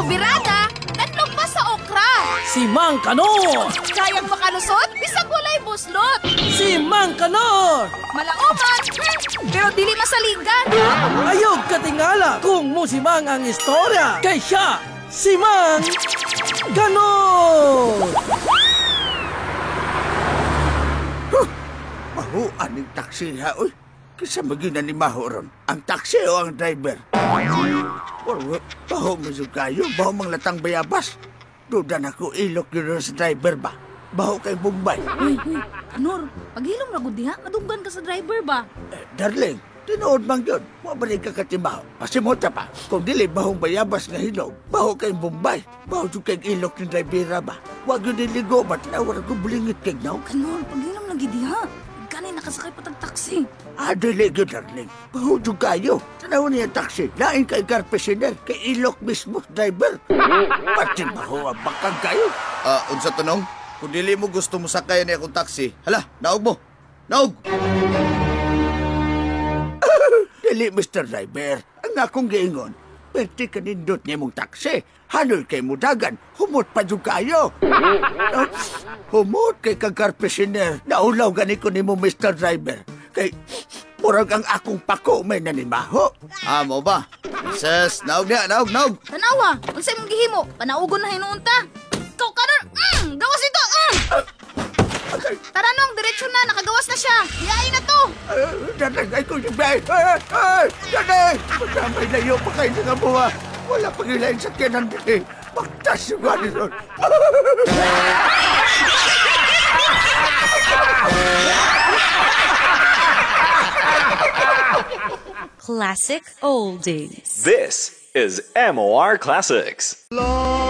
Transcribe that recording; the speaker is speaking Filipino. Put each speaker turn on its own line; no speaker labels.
Birada, natlog pa sa okra.
Si Mang Kanor!
Kayang makalusot, bisag walay buslot.
Si Mang Kanor!
Malaoman, pero dili masaligan.
Ayog katingala kung musimang ang istorya. Kay siya, si Mang Kanor!
Mahu, aning taksi ha, uy. Kisa magina ni Maho ron. Ang taksi o ang driver? Baho mo kayo, baho mang latang bayabas. Duda na ko ilok yun sa driver ba? Baho kay Bombay.
Uy, Kanor, paghilom na diha, madunggan ka sa driver ba?
Darling, tinood mang yun. Mabalik ka katimaho. Pasimuta pa. Kung dili bahong bayabas nga hinog, baho kay Bombay. Baho dyan kay ilok ni driver ba? Huwag yun niligo, ba't na wala ko bulingit kay now?
Kanor, paghilom na diha. Kanay nakasakay pa taksi.
Dili yun, darling. Baho dyan kayo. Tanaw niya taksi. Lain kay karpesiner, kay ilok mismo driver. Pati baho ang bakang kayo.
Unsa tanong? Kung dili mo gusto mo sakay ni akong taxi, hala, naog mo. Naog!
Dili, Mr. Driver. Ang akong giingon, pwede ka nindot niya mong taksi. Hanoy kay mudagan, humot pa dyan kayo. Humot kay kang karpesiner. Naulaw gani ko ni mo, Mr. Driver. Kay, murag ang akong pako may nanimaho.
Mo ba? Sis, naog niya, naog.
Tanawa, unsay mong gihimo? Panaugon na hinuunta. Ikaw, Kanor, gawas ito, Tara nong, diretsyo na, nakagawas na siya. Iyain na to.
Dadagay ko yung bay. Daday! Magdamay na iyo pa kayo nga buha. Wala pang ilayin sa kinan din. Magtas yung gani ron.
Classic Oldies.
This is MOR Classics.